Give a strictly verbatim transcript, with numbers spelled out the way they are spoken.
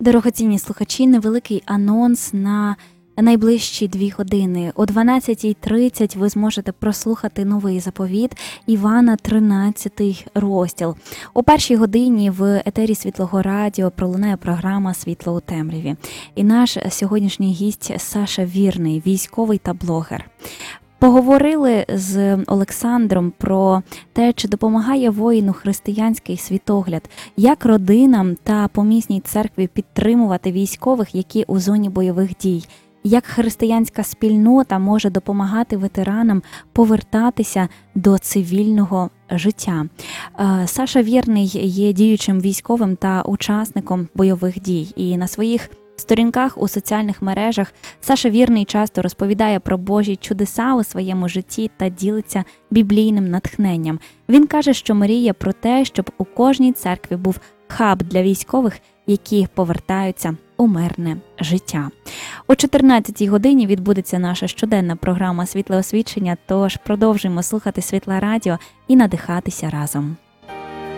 Дорогоцінні слухачі, невеликий анонс на найближчі дві години. О дванадцятій тридцять ви зможете прослухати новий заповіт Івана, тринадцятий розділ. О першій годині в етері Світлого Радіо пролунає програма «Світло у темряві». І наш сьогоднішній гість Саша Вірний, військовий та блогер. Поговорили з Олександром про те, чи допомагає воїну християнський світогляд, як родинам та помісній церкві підтримувати військових, які у зоні бойових дій, як християнська спільнота може допомагати ветеранам повертатися до цивільного життя. Саша Вірний є діючим військовим та учасником бойових дій. І на своїх сторінках у соціальних мережах Саша Вірний часто розповідає про Божі чудеса у своєму житті та ділиться біблійним натхненням. Він каже, що мріє про те, щоб у кожній церкві був хаб для військових, які повертаються у мирне життя. О чотирнадцятій годині відбудеться наша щоденна програма «Світле освічення», тож продовжуємо слухати Світле Радіо і надихатися разом.